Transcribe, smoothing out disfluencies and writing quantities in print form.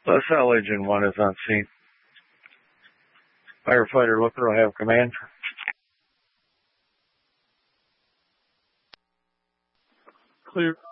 LaSalle Engine 1 is on scene. Firefighter Looker will have command. Clear.